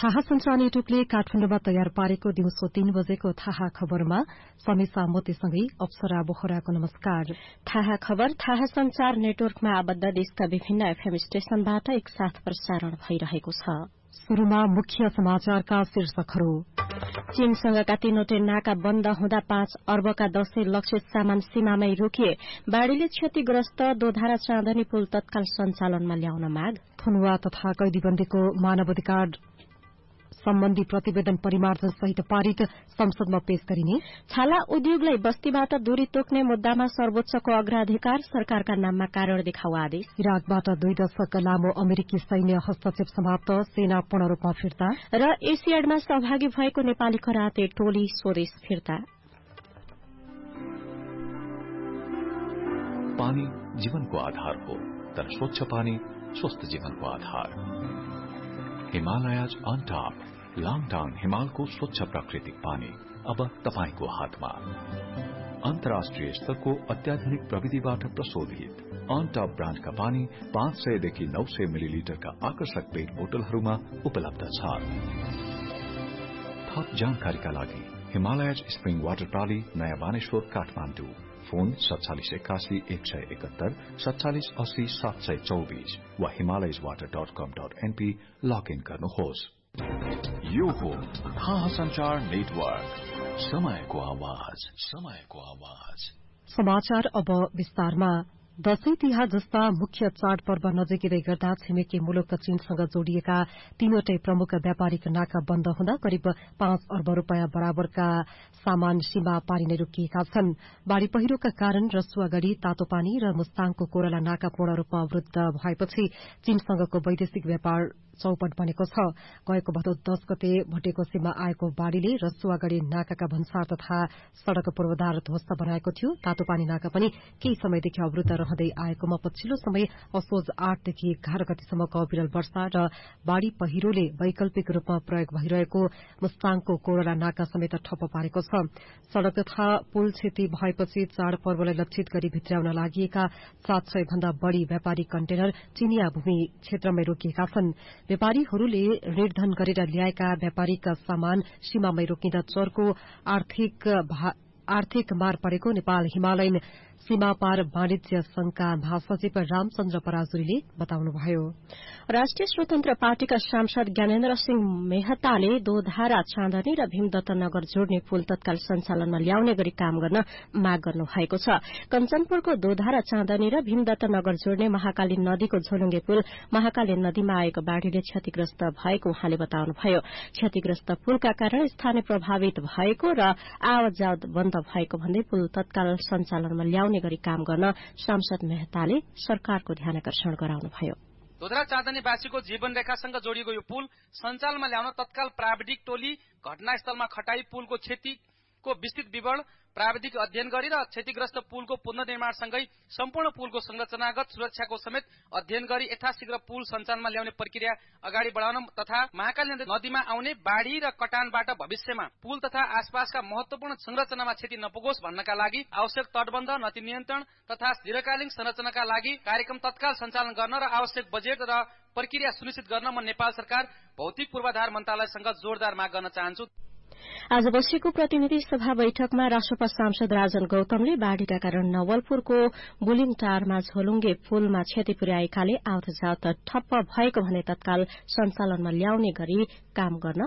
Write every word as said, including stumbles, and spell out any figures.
थाहा संचार नेटवर्कले काठमाडौँमा तयार पारेको दिउँसो तीन बजेको थाहा खबरमा समीसा मोतीसँगै अप्सरा बोहराको नमस्कार। थाहा खबर थाहा संचार नेटवर्कमा आबद्ध देशका विभिन्न एफएम स्टेशनबाट एकसाथ प्रसारण भइरहेको छ। शुरूमा मुख्य समाचारका शीर्षकहरू। चीनसँगका तीनवटै नाका बन्द हुँदा पाँच अर्बका दशै लक्षित सामान सीमामै रोकिए। बाढ़ीले क्षतिग्रस्त दोधारा चाँदनी पुल तत्काल सञ्चालनमा ल्याउन माग। थुनुवा तथा कैदीबन्दीको मानवाधिकार सम्बन्धी प्रतिवेदन परिमार्जन सहित पारित संसदमा पेश गरिने। छाला उद्योगलाई बस्तीबाट दूरी तोक्ने मुद्दामा सर्वोच्चको अग्राधिकार सरकारका नाममा कारण देखाउ आदेश। इराकबाट दुई दशक लामो अमेरिकी सैन्य हस्तक्षेप समाप्त, सेना पूर्ण रूपमा फिर्ता। र एसियाडमा सहभागी भएको नेपाली कराते टोली स्वदेश फिर्ता। पानी जीवनको आधार हो, तर स्वच्छ पानी स्वस्थ जीवनको आधार। हिमालयज अन टॉप लाङटाङ हिमालको स्वच्छ प्राकृतिक पानी अब तपाईको हातमा। अन्तर्राष्ट्रिय स्तरको अत्याधुनिक प्रविधिबाट प्रशोधित अन टॉप ब्रान्डका पानी पाँच सय देखि नौ सय मिलिलिटरका आकर्षक पेट बोतलहरूमा उपलब्ध छ। थप जानकारीका लागि हिमालयज स्प्रिङ वाटर प्रणाली नयाँ बानेश्वर काठमाडौँ। फोन सत्तालिस एकासी एक सय एकहत्तर सत्तालिस अस्सी सात सय चौबीस वा Himalayas water dot com dot NP log in गर्नुहोस्। यो हो थाहा संचार नेटवर्क, समयको आवाज, समयको आवाज। समाचार अब विस्तारमा। दशैं तिहार जस्ता मुख्य चाडपर्व नजिकै गर्दा छिमेकी मुलुक चीनसँग जोडिएका तीनवटै प्रमुख व्यापारिक नाका बन्द हुँदा करिब पाँच अर्ब रूपियाँ बराबरका सामान सीमा पारी नै रोकिएका छन्। बाढ़ी पहिरोका कारण रसुवागढ़ी, तातोपानी र मुस्ताङको कोरला नाका पूर्ण रूपमा अवरूद्ध भएपछि चीनसँगको वैदेशिक व्यापार चौपट बनेको छ। गएको भदौ दश गते भुटेकोसीमा आएको बाढ़ीले रसुवागढ़ी नाकाका भन्सार तथा सड़क पूर्वाधार ध्वस्त बनाएको थियो। तातोपानी नाका पनि केही समयदेखि अवरूद्ध रहँदै आएकोमा पछिल्लो समय असोज आठदेखि एघार गतिसम्मको अविरल वर्षा र बाढ़ी पहिरोले वैकल्पिक रूपमा प्रयोग भइरहेको मुस्ताङको कोरला नाका समेत ठप्प पारेको छ। सड़क तथा पुल क्षति भएपछि चाडपर्वलाई लक्षित गरी भित्राउन लागिएका सात सय भन्दा बढ़ी व्यापारिक कन्टेनर चीनिया भूमि क्षेत्रमै रोकिएका छन्। व्यापारीहरूले ऋणधन गरेर ल्याएका व्यापारिक सामान सीमामै रोकिँदा चर्को आर्थिक आर्थिक मार परेको नेपाल हिमालयन सीमापार वाणिज्य संघका महासचिव रामचन्द्र पराजुलीले बताउनुभयो। राष्ट्रिय स्वतन्त्र पार्टीका सांसद ज्ञानेन्द्र सिंह मेहताले दोधारा चाँदनी र भीमदत्त नगर जोड्ने पुल तत्काल सञ्चालनमा ल्याउने गरी काम गर्न माग गर्नु भएको छ। कञ्चनपुरको दोधारा चाँदनी र भीमदत्त नगर जोड्ने महाकाली नदीको झोलुङ्गे पुल महाकाली नदीमा आएको बाढ़ीले क्षतिग्रस्त भएको उहाँले बताउनुभयो। क्षतिग्रस्त पुलका कारण स्थानीय प्रभावित भएको र आवाजावत बन्द भएको भन्दै पुल तत्काल सञ्चालनमा ल्याउने गरी काम गर्न सांसद मेहताले सरकारको ध्यानकर्षण गराउनुभयो। दोधरा चाँदनीवासीको जीवन रेखासँग जोडिएको यो पुल सञ्चालनमा ल्याउन तत्काल प्राविधिक टोली घटनास्थलमा खटाई पुलको क्षतिको विस्तृत विवरण प्राविधिक अध्ययन गरी र क्षतिग्रस्त पुलको पुनर्निर्माणसँगै सम्पूर्ण पुलको संरचनागत सुरक्षाको समेत अध्ययन गरी यथाशीघ्र पुल सञ्चालनमा ल्याउने प्रक्रिया अगाडि बढाउन तथा महाकाली नदीमा आउने बाढ़ी र कटानबाट भविष्यमा पुल तथा आसपासका महत्वपूर्ण संरचनामा क्षति नपुगोस् भन्नका लागि आवश्यक तटबन्ध नदी नियन्त्रण तथा दीर्घकालीन संरचनाका लागि कार्यक्रम तत्काल सञ्चालन गर्न र आवश्यक बजेट र प्रक्रिया सुनिश्चित गर्न म नेपाल सरकार भौतिक पूर्वाधार मन्त्रालयसँग जोरदार माग गर्न चाहन्छु। आज बसेको प्रतिनिधि सभा बैठकमा राष्ट्रपा सांसद राजन गौतमले बाढ़ीका कारण नवलपुरको बुलिङटारमा झोलुङ्गे पुलमा क्षति पुर्याएकाले आवतजावत ठप्प भएको भने तत्काल सञ्चालनमा ल्याउने गरी काम गर्न